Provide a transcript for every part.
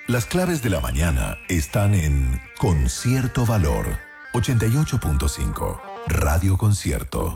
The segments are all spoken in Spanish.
Las claves de la mañana están en Concierto Valor 88.5, Radio Concierto.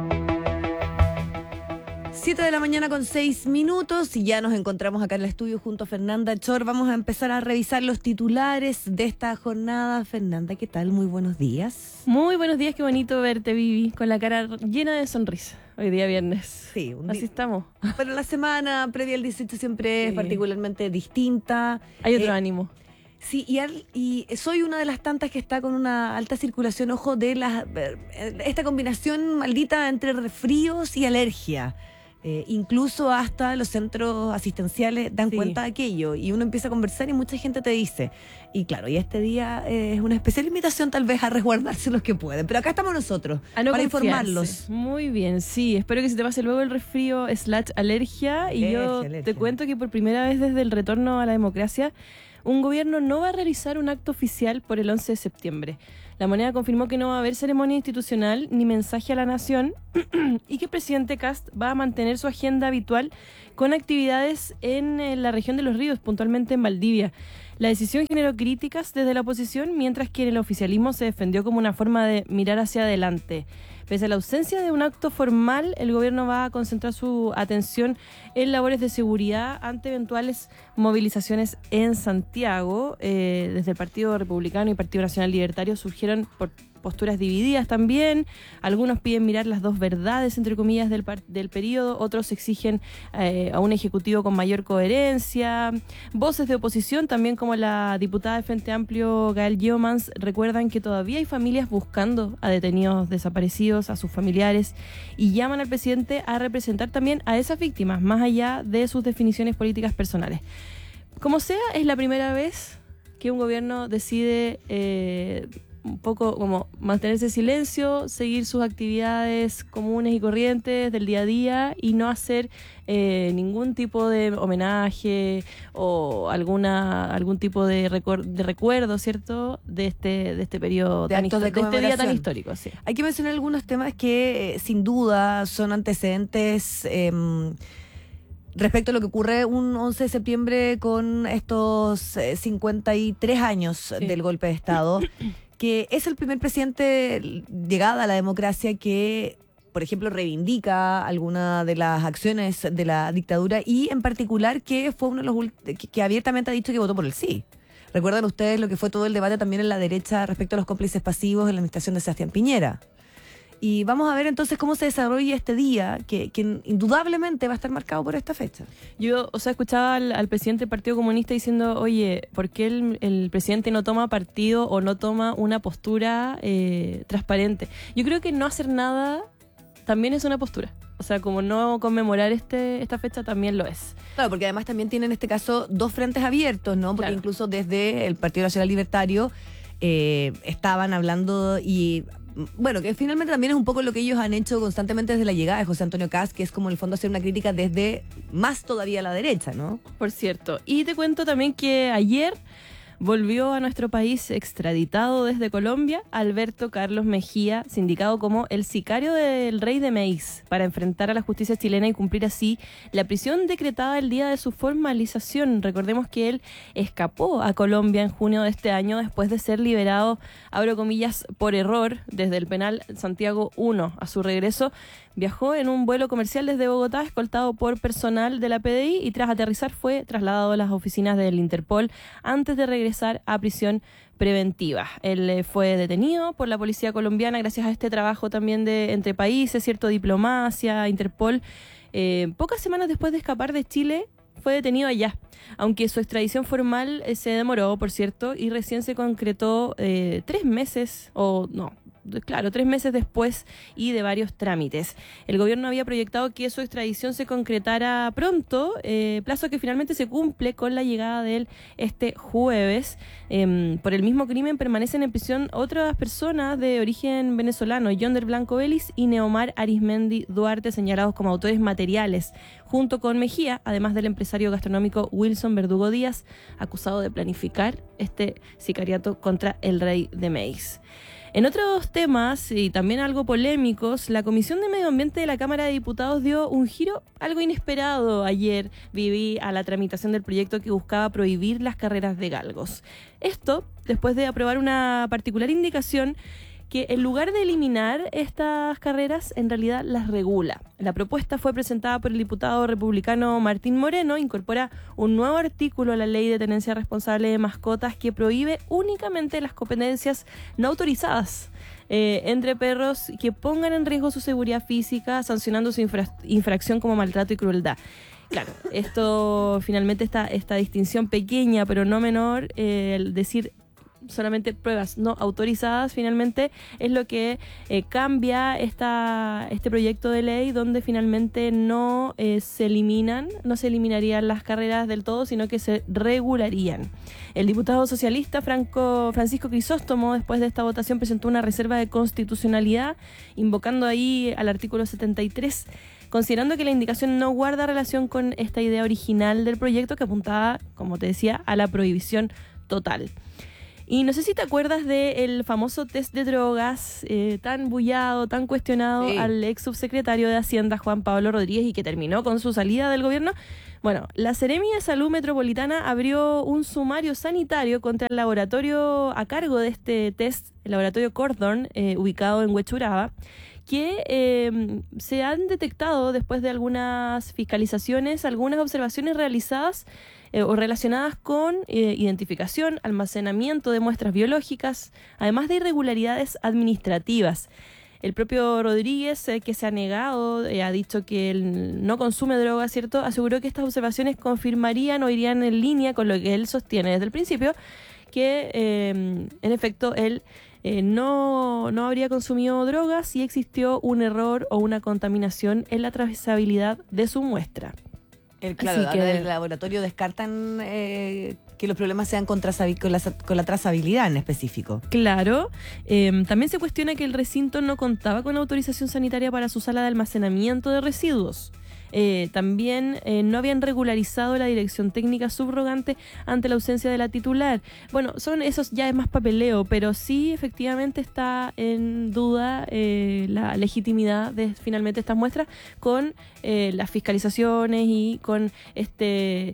7 de la mañana con 6 minutos y ya nos encontramos acá en el estudio junto a Fernanda Chor. Vamos a empezar a revisar los titulares de esta jornada. Fernanda, ¿qué tal? Muy buenos días. Muy buenos días, qué bonito verte, Vivi, con la cara llena de sonrisa. Hoy día viernes. Sí, así estamos. Pero la semana previa al 18 siempre es particularmente distinta. Hay otro ánimo. Sí, y soy una de las tantas que está con una alta circulación, ojo, de esta combinación maldita entre resfríos y alergia. Incluso hasta los centros asistenciales dan cuenta de aquello y uno empieza a conversar y mucha gente te dice, y claro, y este día es una especial invitación tal vez a resguardarse los que pueden, pero acá estamos nosotros para informarlos. Muy bien, sí, espero que se te pase luego el resfrío / alergia y yo te cuento que por primera vez desde el retorno a la democracia un gobierno no va a realizar un acto oficial por el 11 de septiembre. La Moneda confirmó que no va a haber ceremonia institucional ni mensaje a la nación y que el presidente Kast va a mantener su agenda habitual con actividades en la región de Los Ríos, puntualmente en Valdivia. La decisión generó críticas desde la oposición, mientras que el oficialismo se defendió como una forma de mirar hacia adelante. Pese a la ausencia de un acto formal, el gobierno va a concentrar su atención en labores de seguridad ante eventuales movilizaciones en Santiago. Desde el Partido Republicano y Partido Nacional Libertario surgieron posturas divididas también. Algunos piden mirar las dos verdades, entre comillas, del periodo. Otros exigen a un ejecutivo con mayor coherencia. Voces de oposición, también como la diputada del Frente Amplio, Gael Giomans, recuerdan que todavía hay familias buscando a detenidos desaparecidos, a sus familiares, y llaman al presidente a representar también a esas víctimas, más allá de sus definiciones políticas personales. Como sea, es la primera vez que un gobierno decide un poco como mantenerse en silencio, seguir sus actividades comunes y corrientes del día a día y no hacer ningún tipo de homenaje o algún tipo de recuerdo, ¿cierto? De este periodo, de este día tan histórico. Sí. Hay que mencionar algunos temas que sin duda son antecedentes respecto a lo que ocurre un 11 de septiembre con estos 53 años del golpe de Estado, que es el primer presidente llegada a la democracia que, por ejemplo, reivindica alguna de las acciones de la dictadura y en particular que fue uno de los que abiertamente ha dicho que votó por el sí. ¿Recuerdan ustedes lo que fue todo el debate también en la derecha respecto a los cómplices pasivos en la administración de Sebastián Piñera? Y vamos a ver entonces cómo se desarrolla este día, que indudablemente va a estar marcado por esta fecha. Yo, escuchaba al presidente del Partido Comunista diciendo, oye, ¿por qué el presidente no toma partido o no toma una postura transparente? Yo creo que no hacer nada también es una postura. O sea, como no conmemorar esta fecha también lo es. Claro, porque además también tiene en este caso dos frentes abiertos, ¿no? Porque claro, incluso desde el Partido Nacional Libertario estaban hablando y... Bueno, que finalmente también es un poco lo que ellos han hecho constantemente desde la llegada de José Antonio Kast, que es como en el fondo hacer una crítica desde más todavía a la derecha, ¿no? Por cierto. Y te cuento también que ayer volvió a nuestro país extraditado desde Colombia Alberto Carlos Mejía, sindicado como el sicario del rey de Meis, para enfrentar a la justicia chilena y cumplir así la prisión decretada el día de su formalización. Recordemos que él escapó a Colombia en junio de este año después de ser liberado, abro comillas, por error desde el penal Santiago I. A su regreso, viajó en un vuelo comercial desde Bogotá, escoltado por personal de la PDI, y tras aterrizar fue trasladado a las oficinas del Interpol antes de regresar a prisión preventiva. Él fue detenido por la policía colombiana gracias a este trabajo también de entre países, cierto, diplomacia, Interpol. Pocas semanas después de escapar de Chile, fue detenido allá, aunque su extradición formal se demoró, por cierto, y recién se concretó 3 meses, o no, claro, 3 meses después y de varios trámites. El gobierno había proyectado que su extradición se concretara pronto, plazo que finalmente se cumple con la llegada de él este jueves. Por el mismo crimen permanecen en prisión otras personas de origen venezolano, Yonder Blanco Vélez y Neomar Arismendi Duarte, señalados como autores materiales, junto con Mejía, además del empresario gastronómico Wilson Verdugo Díaz, acusado de planificar este sicariato contra el rey de Meis. En otros temas, y también algo polémicos, la Comisión de Medio Ambiente de la Cámara de Diputados dio un giro algo inesperado ayer, Vivi, a la tramitación del proyecto que buscaba prohibir las carreras de galgos. Esto, después de aprobar una particular indicación que en lugar de eliminar estas carreras, en realidad las regula. La propuesta fue presentada por el diputado republicano Martín Moreno, incorpora un nuevo artículo a la Ley de Tenencia Responsable de Mascotas que prohíbe únicamente las competencias no autorizadas entre perros que pongan en riesgo su seguridad física, sancionando su infracción como maltrato y crueldad. Claro, esto finalmente esta distinción pequeña pero no menor, el decir solamente pruebas no autorizadas, finalmente es lo que cambia este proyecto de ley, donde finalmente no se eliminarían las carreras del todo, sino que se regularían. El diputado socialista Francisco Crisóstomo, después de esta votación, presentó una reserva de constitucionalidad, invocando ahí al artículo 73, considerando que la indicación no guarda relación con esta idea original del proyecto que apuntaba, como te decía, a la prohibición total. Y no sé si te acuerdas del famoso test de drogas tan bullado, tan cuestionado al ex subsecretario de Hacienda, Juan Pablo Rodríguez, y que terminó con su salida del gobierno. Bueno, la Seremi de Salud Metropolitana abrió un sumario sanitario contra el laboratorio a cargo de este test, el laboratorio Cordon, ubicado en Huechuraba, que se han detectado después de algunas fiscalizaciones, algunas observaciones realizadas o relacionadas con identificación, almacenamiento de muestras biológicas, además de irregularidades administrativas. El propio Rodríguez, que se ha negado, ha dicho que él no consume drogas, ¿cierto? Aseguró que estas observaciones confirmarían o irían en línea con lo que él sostiene desde el principio, que en efecto él no habría consumido drogas y existió un error o una contaminación en la trazabilidad de su muestra. Claro, ahora del laboratorio descartan que los problemas sean con la trazabilidad en específico. Claro. También se cuestiona que el recinto no contaba con autorización sanitaria para su sala de almacenamiento de residuos. También no habían regularizado la dirección técnica subrogante ante la ausencia de la titular. Bueno, esos ya es más papeleo, pero sí efectivamente está en duda la legitimidad de finalmente estas muestras con las fiscalizaciones y con este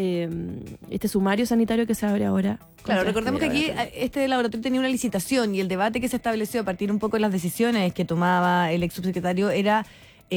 sumario sanitario que se abre ahora. Claro, recordemos que aquí este laboratorio tenía una licitación y el debate que se estableció a partir un poco de las decisiones que tomaba el ex subsecretario era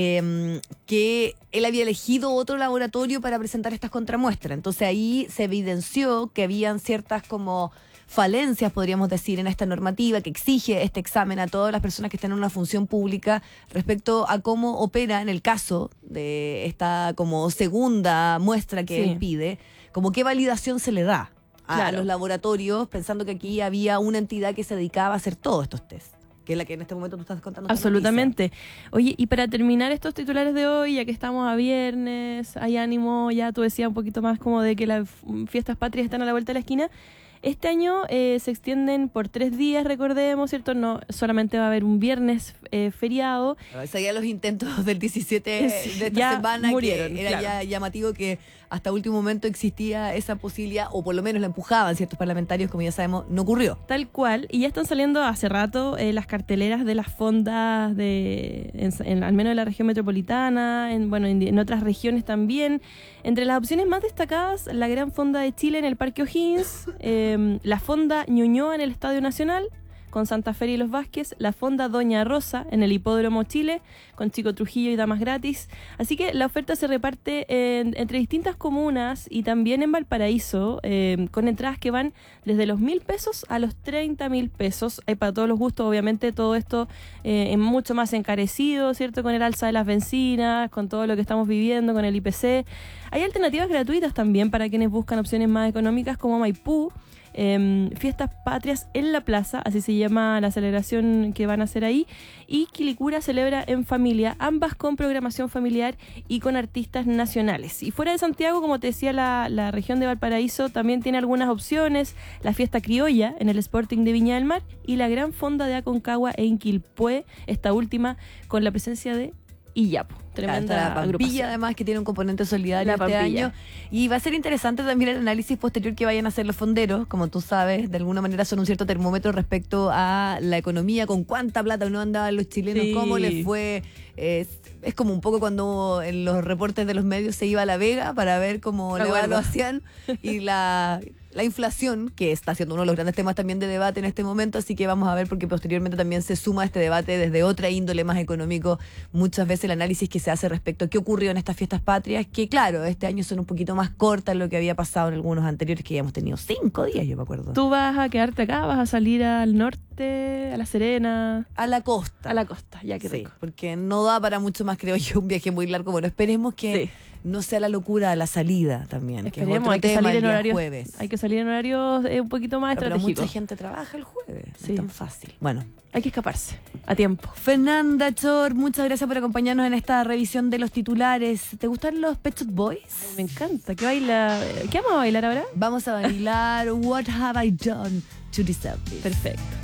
que él había elegido otro laboratorio para presentar estas contramuestras. Entonces ahí se evidenció que habían ciertas como falencias, podríamos decir, en esta normativa que exige este examen a todas las personas que están en una función pública respecto a cómo opera en el caso de esta como segunda muestra que él pide, como qué validación se le da a los laboratorios, pensando que aquí había una entidad que se dedicaba a hacer todos estos tests, que es la que en este momento tú estás contando. Absolutamente. Oye, y para terminar estos titulares de hoy, ya que estamos a viernes, hay ánimo, ya tú decías un poquito más como de que las fiestas patrias están a la vuelta de la esquina. Este año se extienden por 3 días, recordemos, ¿cierto? No solamente va a haber un viernes feriado. Seguían los intentos del 17 de esta semana, murieron, que era ya llamativo que hasta último momento existía esa posibilidad, o por lo menos la empujaban ciertos parlamentarios, como ya sabemos, no ocurrió. Tal cual, y ya están saliendo hace rato las carteleras de las fondas, al menos en la región metropolitana, en otras regiones también. Entre las opciones más destacadas, la Gran Fonda de Chile en el Parque O'Higgins, la Fonda Ñuñoa en el Estadio Nacional, con Santa Fe y Los Vázquez, la Fonda Doña Rosa en el Hipódromo Chile, con Chico Trujillo y damas gratis. Así que la oferta se reparte entre distintas comunas y también en Valparaíso, con entradas que van desde los 1.000 pesos a los 30.000 pesos. Hay para todos los gustos, obviamente todo esto es mucho más encarecido, ¿cierto? Con el alza de las bencinas, con todo lo que estamos viviendo, con el IPC. Hay alternativas gratuitas también para quienes buscan opciones más económicas, como Maipú, Fiestas Patrias en la Plaza, así se llama la celebración que van a hacer ahí, y Quilicura celebra en familia, ambas con programación familiar y con artistas nacionales. Y fuera de Santiago, como te decía, la región de Valparaíso también tiene algunas opciones: la Fiesta Criolla en el Sporting de Viña del Mar y la Gran Fonda de Aconcagua en Quilpué, esta última con la presencia de y Yapo. Tremenda la Pampilla, agrupación. además, que tiene un componente solidario La este Pampilla. año. Y va a ser interesante también el análisis posterior que vayan a hacer los fonderos. Como tú sabes, de alguna manera son un cierto termómetro respecto a la economía, con cuánta plata no andaban los chilenos, Sí. cómo les fue. Es como un poco cuando en los reportes de los medios se iba a La Vega para ver cómo Me la acuerdo. evaluación y la inflación, que está siendo uno de los grandes temas también de debate en este momento, así que vamos a ver porque posteriormente también se suma a este debate desde otra índole más económico, muchas veces el análisis que se hace respecto a qué ocurrió en estas fiestas patrias, que claro, este año son un poquito más cortas lo que había pasado en algunos anteriores, que ya hemos tenido 5 días, yo me acuerdo. Tú vas a quedarte acá, vas a salir al norte, a La Serena, A la costa. a la costa, ya que Sí, rico. porque no da para mucho más, creo yo, un viaje muy largo. Bueno, esperemos que Sí. no sea la locura de la salida también. Esperemos, que es otro hay que tema salir el en día horarios, jueves. hay que salir en horarios un poquito más Pero estratégicos. mucha gente trabaja el jueves, no Sí. es tan fácil. Bueno, Hay que escaparse a tiempo. Fernanda Chor, muchas gracias por acompañarnos en esta revisión de los titulares. ¿Te gustan los Pet Shop Boys? Me encanta. ¿Qué baila? ¿Qué vamos a bailar ahora? Vamos a bailar What Have I Done to Deserve This. Perfecto.